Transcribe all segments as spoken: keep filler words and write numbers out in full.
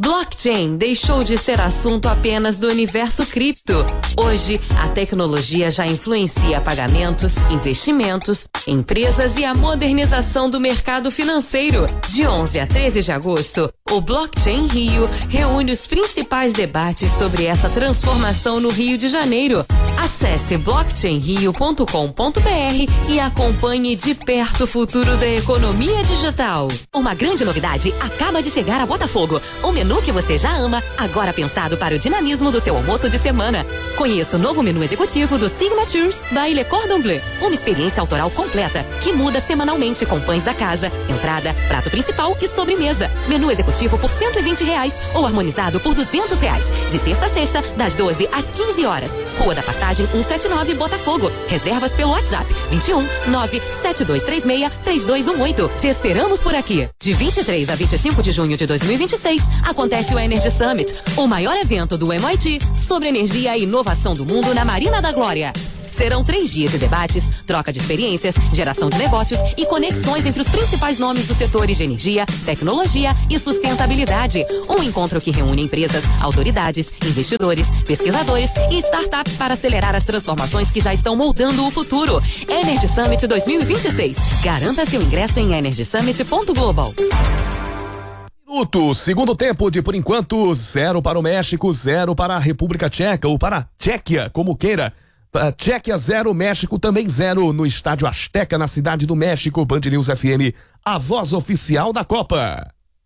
Blockchain deixou de ser assunto apenas do universo cripto. Hoje, a tecnologia já influencia pagamentos, investimentos, empresas e a modernização do mercado financeiro. De onze a treze de agosto, o Blockchain Rio reúne os principais debates sobre essa transformação no Rio de Janeiro. Acesse blockchain rio ponto com ponto b r e acompanhe de perto o futuro da economia digital. Uma grande novidade acaba de chegar a Botafogo. O menu que você já ama, agora pensado para o dinamismo do seu almoço de semana. Conheça o novo menu executivo do Signatures by Le Cordon Bleu. Uma experiência autoral completa que muda semanalmente com pães da casa, entrada, prato principal e sobremesa. Menu executivo por cento e vinte reais ou harmonizado por duzentos reais. De terça a sexta, das doze às quinze horas. Rua da Passagem cento e setenta e nove, Botafogo. Reservas pelo WhatsApp vinte e um, nove sete dois três seis, três dois um oito. Te esperamos por aqui. De vinte e três a vinte e cinco de junho de dois mil e vinte e seis, acontece o Energy Summit, o maior evento do M I T sobre energia e inovação do mundo na Marina da Glória. Serão três dias de debates, troca de experiências, geração de negócios e conexões entre os principais nomes dos setores de energia, tecnologia e sustentabilidade. Um encontro que reúne empresas, autoridades, investidores, pesquisadores e startups para acelerar as transformações que já estão moldando o futuro. Energy Summit dois mil e vinte e seis. Garanta seu ingresso em energy summit ponto global. Minuto, segundo tempo de, por enquanto, zero para o México, zero para a República Tcheca ou para a Tchequia, como queira. Tchequia zero, México também zero no Estádio Azteca, na Cidade do México. Band News F M, a voz oficial da Copa.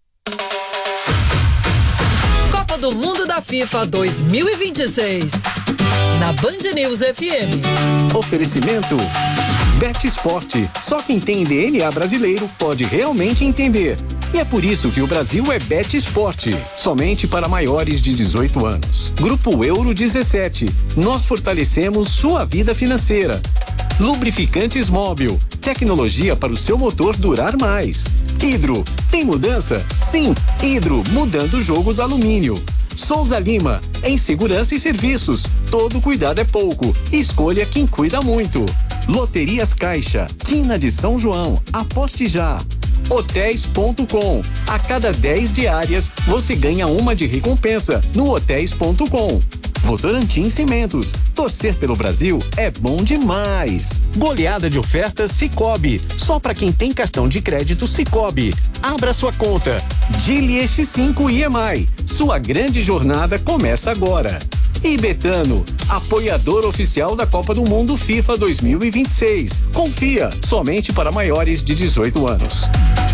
Copa do Mundo da FIFA dois mil e vinte e seis, na Band News F M. Oferecimento Bet Esporte. Só quem tem D N A brasileiro pode realmente entender. E é por isso que o Brasil é Bet Esporte, somente para maiores de dezoito anos. Grupo Euro dezessete, nós fortalecemos sua vida financeira. Lubrificantes Móbil, tecnologia para o seu motor durar mais. Hidro, tem mudança? Sim, Hidro, mudando o jogo do alumínio. Souza Lima, em segurança e serviços, todo cuidado é pouco, escolha quem cuida muito. Loterias Caixa, Quina de São João, aposte já. Hotéis ponto com, a cada dez diárias você ganha uma de recompensa no hotéis ponto com. Votorantim Cimentos, torcer pelo Brasil é bom demais. Goleada de ofertas Sicoob, só para quem tem cartão de crédito Sicoob. Abra sua conta. Gili X cinco I M I, sua grande jornada começa agora. E Betano, apoiador oficial da Copa do Mundo FIFA dois mil e vinte e seis. Confia, somente para maiores de dezoito anos.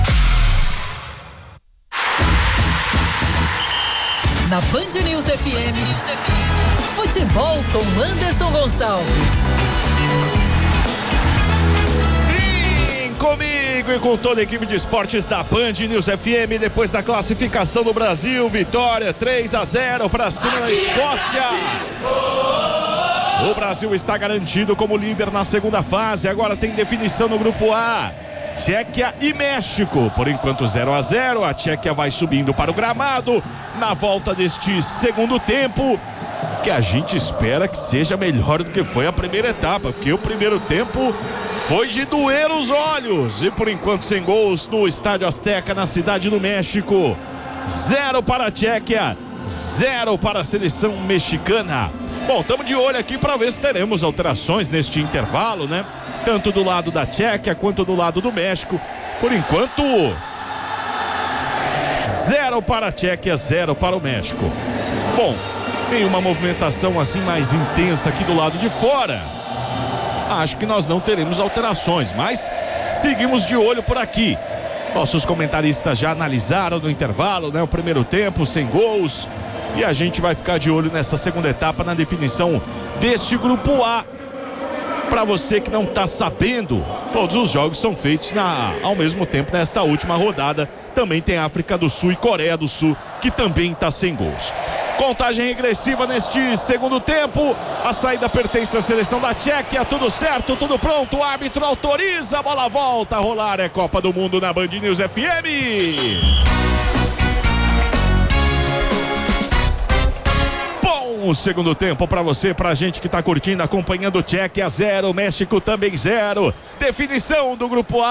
Na Band News F M, futebol com Anderson Gonçalves. Sim, comigo e com toda a equipe de esportes da Band News F M, depois da classificação do Brasil, vitória três a zero para cima da Escócia. O Brasil está garantido como líder na segunda fase, agora tem definição no grupo A. Tchequia e México, por enquanto zero a zero, a Tchequia vai subindo para o gramado na volta deste segundo tempo, que a gente espera que seja melhor do que foi a primeira etapa, porque o primeiro tempo foi de doer os olhos, e por enquanto sem gols no Estádio Azteca, na Cidade do México. Zero para a Tchequia, zero para a seleção mexicana. Bom, estamos de olho aqui para ver se teremos alterações neste intervalo, né? Tanto do lado da Tchequia quanto do lado do México. Por enquanto, zero para a Tchequia, zero para o México. Bom, tem uma movimentação assim mais intensa aqui do lado de fora. Acho que nós não teremos alterações, mas seguimos de olho por aqui. Nossos comentaristas já analisaram no intervalo, né? O primeiro tempo sem gols. E a gente vai ficar de olho nessa segunda etapa na definição deste grupo A. Para você que não está sabendo, todos os jogos são feitos na, ao mesmo tempo nesta última rodada. Também tem África do Sul e Coreia do Sul, que também está sem gols. Contagem regressiva neste segundo tempo. A saída pertence à seleção da Tchequia. Tudo certo, tudo pronto. O árbitro autoriza, a bola volta a rolar. É Copa do Mundo na Band News F M. O segundo tempo para você, pra gente que tá curtindo, acompanhando. Tchequia zero, México também zero. Definição do grupo A.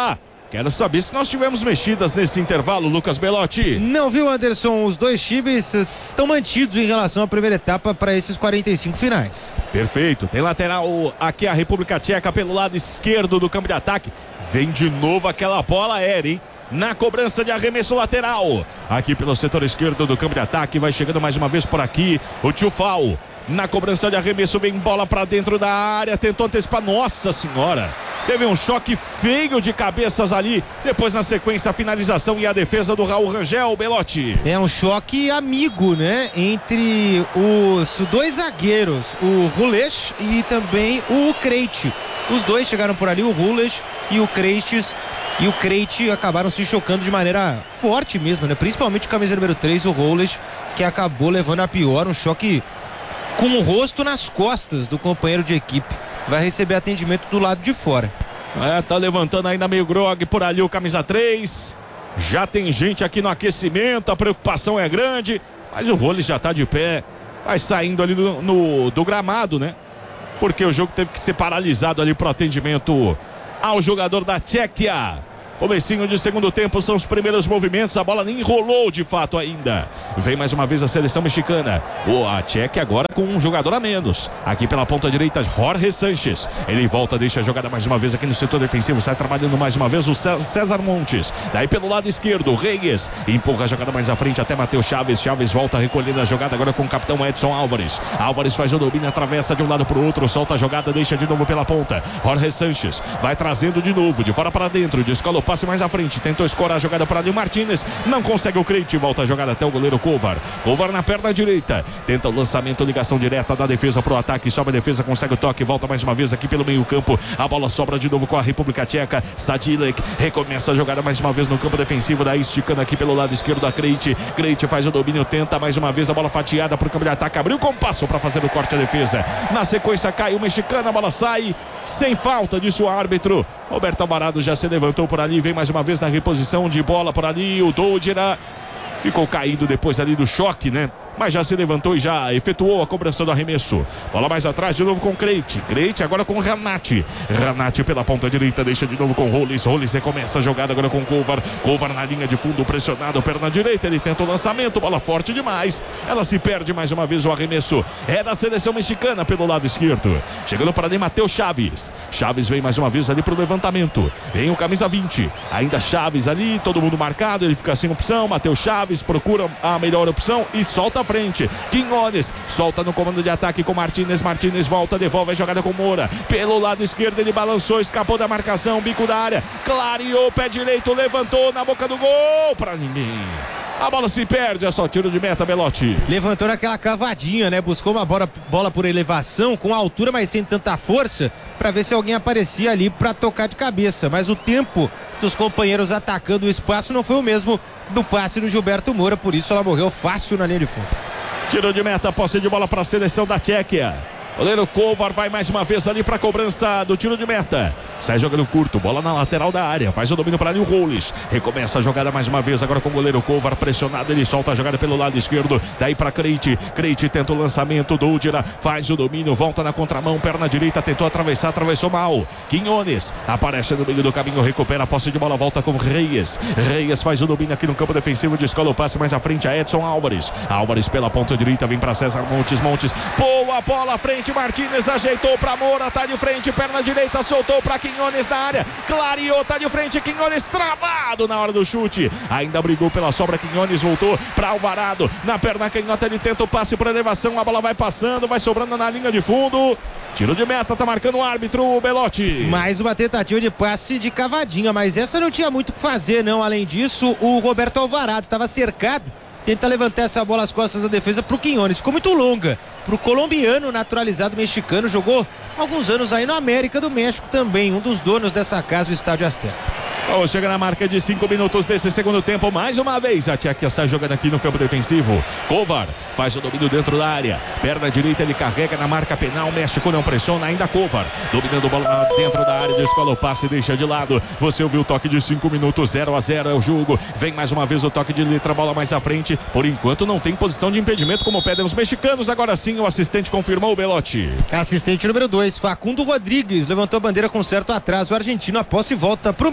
Quero saber se nós tivemos mexidas nesse intervalo, Lucas Belotti. Não, viu, Anderson? Os dois times estão mantidos em relação à primeira etapa para esses quarenta e cinco finais. Perfeito. Tem lateral aqui a República Tcheca pelo lado esquerdo do campo de ataque. Vem de novo aquela bola aérea, hein? Na cobrança de arremesso lateral. Aqui pelo setor esquerdo do campo de ataque. Vai chegando mais uma vez por aqui o Tchufal. Na cobrança de arremesso, vem bola para dentro da área. Tentou antecipar. Nossa senhora. Teve um choque feio de cabeças ali. Depois, na sequência, a finalização e a defesa do Raul Rangel, Belotti. É um choque amigo, né? Entre os dois zagueiros, o Rules e também o Krejci. Os dois chegaram por ali, o Rules e o Krejci. E o Krejci acabaram se chocando de maneira forte mesmo, né? Principalmente o camisa número três, o Rules, que acabou levando a pior. Um choque com o rosto nas costas do companheiro de equipe. Vai receber atendimento do lado de fora. É, tá levantando ainda meio grog por ali o camisa três. Já tem gente aqui no aquecimento, a preocupação é grande, mas o Rolis já tá de pé. Vai saindo ali no, no, do gramado, né? Porque o jogo teve que ser paralisado ali pro atendimento ao jogador da Tchequia. Comecinho de segundo tempo, são os primeiros movimentos. A bola nem rolou de fato ainda. Vem mais uma vez a seleção mexicana. O a Tchequia agora com um jogador a menos. Aqui pela ponta direita, Jorge Sanches. Ele volta, deixa a jogada mais uma vez aqui no setor defensivo. Sai trabalhando mais uma vez o César Montes. Daí pelo lado esquerdo, Reyes empurra a jogada mais à frente até Matheus Chaves. Chaves volta recolhendo a jogada agora com o capitão Edson Álvares. Álvares faz o domínio, atravessa de um lado para o outro, solta a jogada, deixa de novo pela ponta. Jorge Sanches vai trazendo de novo, de fora para dentro, descola o passe mais à frente, tentou escorar a jogada para ali o Martínez, não consegue o Krejci, volta a jogada até o goleiro Kovar. Kovar na perna direita, tenta o lançamento, ligação direta da defesa pro ataque, sobe a defesa, consegue o toque, volta mais uma vez aqui pelo meio campo, a bola sobra de novo com a República Tcheca. Sadilek recomeça a jogada mais uma vez no campo defensivo, daí esticando aqui pelo lado esquerdo da Krejci. Krejci faz o domínio, tenta mais uma vez a bola fatiada pro campo de ataque, abriu com passo para fazer o corte à defesa, na sequência cai o mexicano, a bola sai sem falta, disse o árbitro. Roberto Alvarado já se levantou por ali, vem mais uma vez na reposição de bola por ali, o Doudira ficou caído depois ali do choque, né? Mas já se levantou e já efetuou a cobrança do arremesso. Bola mais atrás de novo com Krejci. Krejci agora com Ranati. Ranati pela ponta direita, deixa de novo com Rolis. Rolis recomeça a jogada agora com Kovar. Kovar na linha de fundo, pressionado, perna direita. Ele tenta o lançamento, bola forte demais. Ela se perde mais uma vez o arremesso. É da seleção mexicana pelo lado esquerdo. Chegando para ali Matheus Chaves. Chaves vem mais uma vez ali pro levantamento. Vem o camisa vinte. Ainda Chaves ali, todo mundo marcado. Ele fica sem opção. Matheus Chaves procura a melhor opção e solta a frente. Quinones solta no comando de ataque com Martínez. Martínez volta, devolve a jogada com Moura. Pelo lado esquerdo ele balançou, escapou da marcação, bico da área, clareou, pé direito, levantou na boca do gol. Pra ninguém. A bola se perde, é só tiro de meta, Belotti. Levantou naquela cavadinha, né? Buscou uma bola, bola por elevação, com altura, mas sem tanta força, pra ver se alguém aparecia ali pra tocar de cabeça. Mas o tempo dos companheiros atacando o espaço não foi o mesmo do passe do Gilberto Moura, por isso ela morreu fácil na linha de fundo. Tiro de meta, posse de bola para a seleção da Tchequia. Goleiro Kovar vai mais uma vez ali para a cobrança do tiro de meta. Sai jogando curto, bola na lateral da área. Faz o domínio para ali o Rolis. Recomeça a jogada mais uma vez agora com o goleiro Kovar pressionado. Ele solta a jogada pelo lado esquerdo. Daí para Krejci. Krejci tenta o lançamento. Doudira faz o domínio, volta na contramão. Perna direita, tentou atravessar, atravessou mal. Quinones aparece no meio do caminho, recupera a posse de bola, volta com Reyes. Reyes faz o domínio aqui no campo defensivo. Descola o passe mais à frente a Edson Álvares. Álvares pela ponta direita, vem para César Montes. Montes, boa bola à frente. Martínez ajeitou pra Moura, tá de frente, perna direita, soltou pra Quinones na área, clareou, tá de frente, Quinones travado na hora do chute, ainda brigou pela sobra, Quinones voltou pra Alvarado, na perna canhota ele tenta o passe por elevação, a bola vai passando, vai sobrando na linha de fundo, tiro de meta, tá marcando o árbitro, o Belotti. Mais uma tentativa de passe de cavadinha, mas essa não tinha muito o que fazer não, além disso, o Roberto Alvarado tava cercado, tenta levantar essa bola às costas da defesa pro Quinones, ficou muito longa pro colombiano naturalizado mexicano, jogou alguns anos aí no América do México também, um dos donos dessa casa, o Estádio Azteca. Vamos chegar na marca de cinco minutos desse segundo tempo. Mais uma vez a Tchequia sai jogando aqui no campo defensivo. Kovar faz o domínio dentro da área. Perna direita ele carrega na marca penal. México não pressiona, ainda Kovar. Dominando a bola dentro da área. Descola o passe e deixa de lado. Você ouviu o toque de cinco minutos. zero a zero é o jogo. Vem mais uma vez o toque de letra. Bola mais à frente. Por enquanto não tem posição de impedimento como pedem os mexicanos. Agora sim o assistente confirmou o Belotti. Assistente número dois, Facundo Rodrigues. Levantou a bandeira com certo atraso. O argentino após e volta pro México zero.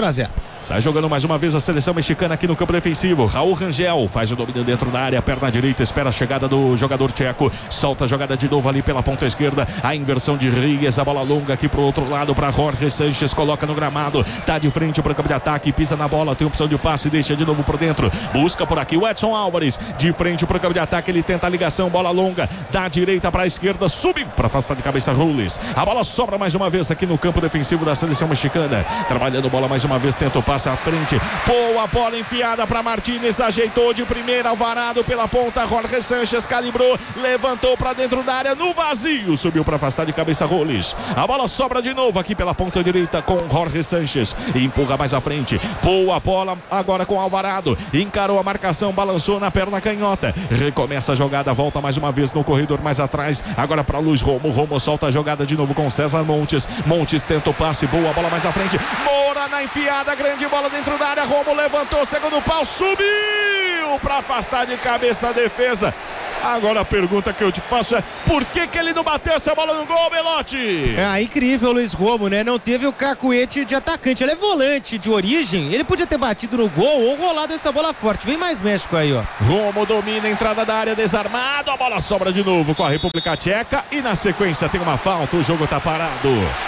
zero a zero. Sai jogando mais uma vez a seleção mexicana aqui no campo defensivo. Raul Rangel faz o domínio dentro da área, perna direita, espera a chegada do jogador tcheco. Solta a jogada de novo ali pela ponta esquerda. A inversão de Reyes, a bola longa aqui pro outro lado para Jorge Sanches. Coloca no gramado, tá de frente para o campo de ataque, pisa na bola, tem opção de passe, deixa de novo por dentro. Busca por aqui o Edson Álvares, de frente para o campo de ataque. Ele tenta a ligação, bola longa, da direita para a esquerda, subiu para afastar de cabeça Rules. A bola sobra mais uma vez aqui no campo defensivo da seleção mexicana. Trabalhando bola mais uma vez, tenta o passe à frente. Boa bola enfiada para Martínez, ajeitou de primeira, Alvarado pela ponta, Jorge Sanches calibrou, levantou para dentro da área no vazio, subiu para afastar de cabeça Rules. A bola sobra de novo aqui pela ponta direita com Jorge Sanches, empurra mais à frente. Boa bola agora com Alvarado, encarou a marcação, balançou na perna canhota, recomeça a jogada, volta mais uma vez no corredor mais atrás, agora para Luiz Romo. Romo solta a jogada de novo com César Montes. Montes tenta o passe, boa bola mais à frente. Moura na enfiada, grande bola dentro da área. Romo levantou, segundo pau, subiu para afastar de cabeça a defesa. Agora a pergunta que eu te faço é: por que que ele não bateu essa bola no gol, Belotti? É incrível o Luiz Romo, né? Não teve o cacuete de atacante. Ele é volante de origem. Ele podia ter batido no gol ou rolado essa bola forte. Vem mais México aí, ó. Romo domina a entrada da área, desarmado. A bola sobra de novo com a República Tcheca. E na sequência tem uma falta. O jogo tá parado.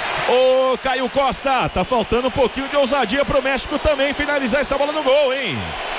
Ô, Caio Costa, tá faltando um pouquinho de ousadia pro México também finalizar essa bola no gol, hein?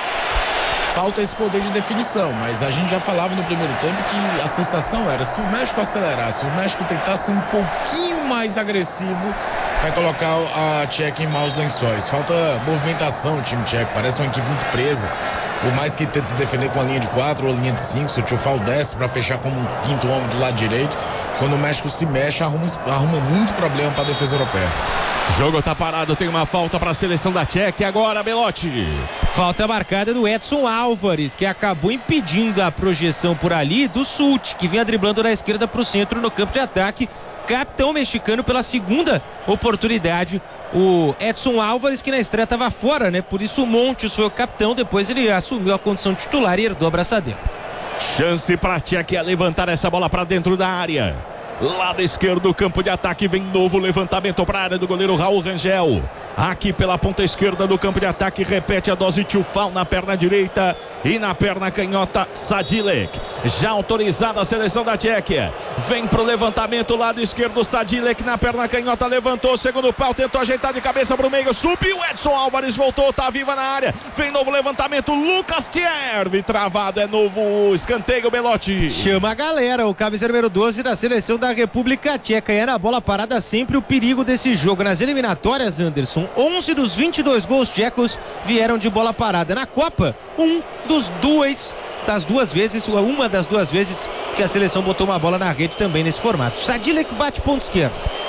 Falta esse poder de definição, mas a gente já falava no primeiro tempo que a sensação era: se o México acelerasse, se o México tentasse um pouquinho mais agressivo, vai colocar a Tcheca em maus lençóis. Falta movimentação o time tcheco, parece uma equipe muito presa. Por mais que tente defender com a linha de quatro ou a linha de cinco, se o Tchufal desce para fechar como um quinto homem do lado direito, quando o México se mexe, arruma, arruma muito problema para a defesa europeia. Jogo tá parado, tem uma falta para a seleção da Tcheca. E agora, Belotti? Falta marcada do Edson Álvares, que acabou impedindo a projeção por ali do Sult, que vinha driblando da esquerda para o centro no campo de ataque. Capitão mexicano pela segunda oportunidade. O Edson Álvares, que na estreia estava fora, né? Por isso o Montes foi o capitão. Depois ele assumiu a condição de titular e herdou a braçadeira. Chance para a Tcheca levantar essa bola para dentro da área. Lado esquerdo, campo de ataque, vem novo levantamento para a área do goleiro Raul Rangel. Aqui pela ponta esquerda do campo de ataque, repete a dose Tchufal na perna direita e na perna canhota Sadilek. Já autorizada a seleção da Tchequia. Vem pro levantamento, lado esquerdo, Sadilek na perna canhota, levantou, segundo pau, tentou ajeitar de cabeça pro meio, subiu, Edson Álvares voltou, tá viva na área. Vem novo levantamento, Lucas Thierry, travado, é novo escanteio, Belotti. Chama a galera, o camisa número doze da seleção da República Tcheca. E é na bola parada sempre o perigo desse jogo. Nas eliminatórias, Anderson, onze dos vinte e dois gols tchecos vieram de bola parada. Na Copa, um dos dois das duas vezes, uma das duas vezes que a seleção botou uma bola na rede também nesse formato. Sadilek bate ponto esquerdo.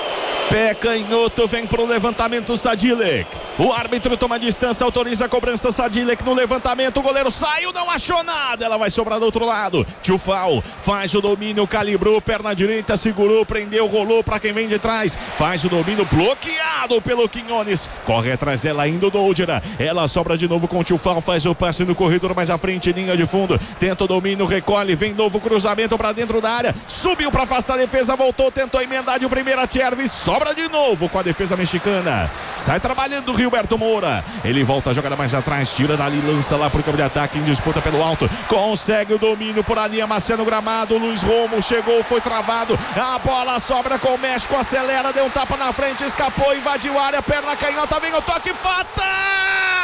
Pé canhoto, vem pro levantamento Sadilek. O árbitro toma distância, autoriza a cobrança. Sadilek no levantamento, o goleiro saiu, não achou nada, ela vai sobrar do outro lado. Tchufal faz o domínio, calibrou, perna direita, segurou, prendeu, rolou para quem vem de trás. Faz o domínio, bloqueado pelo Quinones. Corre atrás dela ainda o Doldira. Ela sobra de novo com o Tchufal, faz o passe no corredor mais à frente, linha de fundo. Tenta o domínio, recolhe, vem novo cruzamento para dentro da área. Subiu para afastar a defesa, voltou, tentou emendar de primeira, Thierry sobra de novo com a defesa mexicana. Sai trabalhando o Gilberto Moura. Ele volta a jogada mais atrás, tira dali, lança lá pro campo de ataque, em disputa pelo alto. Consegue o domínio por ali, amaciando o gramado. Luiz Romo chegou, foi travado. A bola sobra com o México, acelera, deu um tapa na frente, escapou, invadiu a área, perna canhota, vem o toque, fatal!